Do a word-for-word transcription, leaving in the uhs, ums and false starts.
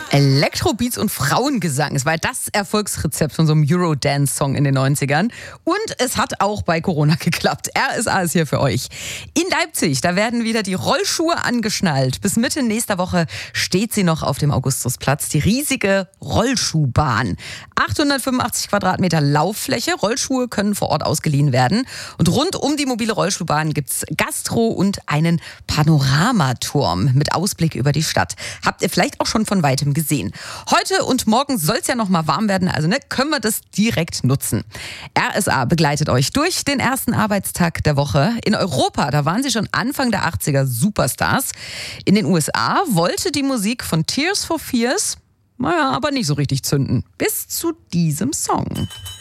Elektrobeats und Frauengesang. Es war das Erfolgsrezept von so einem Eurodance-Song in den neunzigern. Und es hat auch bei Corona geklappt. R S A ist hier für euch. In Leipzig, da werden wieder die Rollschuhe angeschnallt. Bis Mitte nächster Woche steht sie noch auf dem Augustusplatz. Die riesige Rollschuhbahn. achthundertfünfundachtzig Quadratmeter Lauffläche. Rollschuhe können vor Ort ausgeliehen werden. Und rund um die mobile Rollschuhbahn gibt's Gastro und einen Panoramaturm mit Ausblick über die Stadt. Habt ihr vielleicht auch schon von weitem gesehen. Heute und morgen soll es ja noch mal warm werden, also ne, können wir das direkt nutzen. R S A begleitet euch durch den ersten Arbeitstag der Woche. In Europa, da waren sie schon Anfang der achtziger Superstars. In den U S A wollte die Musik von Tears for Fears, naja, aber nicht so richtig zünden. Bis zu diesem Song.